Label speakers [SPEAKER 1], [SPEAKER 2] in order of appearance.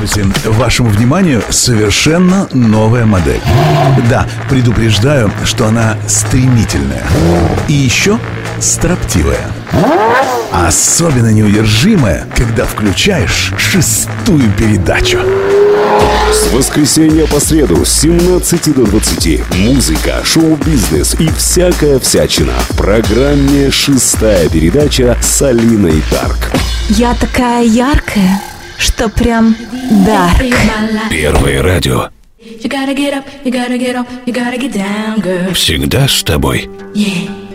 [SPEAKER 1] Здравствуйте. Вашему вниманию совершенно новая модель. Да, предупреждаю, что она стремительная. И еще строптивая. Особенно неудержимая, когда включаешь 6-ю передачу.
[SPEAKER 2] С воскресенья по среду с 17 до 20. Музыка, шоу-бизнес и всякая всячина. В программе «6-я передача» с Алиной Дарк.
[SPEAKER 3] Я такая яркая, что прям дарк.
[SPEAKER 2] Первое радио. Всегда с тобой.
[SPEAKER 4] Yeah.